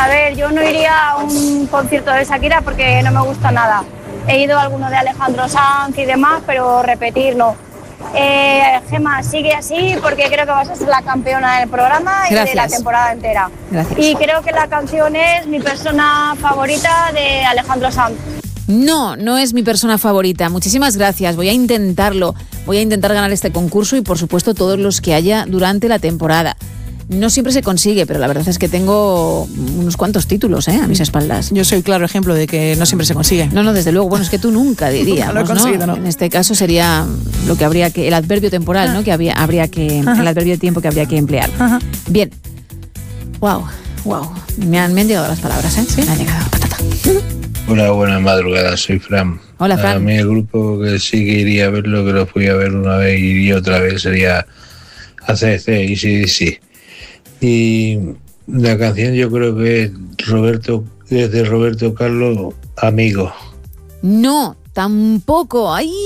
a ver, yo no iría a un concierto de Shakira porque no me gusta nada. He ido a alguno de Alejandro Sanz y demás, pero repetir no. Gemma, sigue así porque creo que vas a ser la campeona del programa y de la temporada entera. Gracias. Y creo que la canción es mi persona favorita de Alejandro Sanz. No, no es mi persona favorita. Muchísimas gracias. Voy a intentarlo. Voy a intentar ganar este concurso y, por supuesto, todos los que haya durante la temporada. No siempre se consigue, pero la verdad es que tengo unos cuantos títulos a mis espaldas. Yo soy claro ejemplo de que no siempre se consigue. No, desde luego. Bueno, es que tú nunca dirías. Nunca lo he conseguido, ¿no? En este caso sería lo que habría que, el adverbio temporal, ¿no? Que habría que, el adverbio de tiempo que habría que emplear. Bien. Wow. Me han llegado las palabras, ¿eh? Sí. Me han llegado. Hola, buenas madrugadas, soy Fran. Hola, Fran. A mí el grupo que sí que iría a verlo, que lo fui a ver una vez y iría otra vez, sería ACDC y CDC. Y la canción yo creo que es de Roberto Carlos, Amigo. No, tampoco. ¡Ay!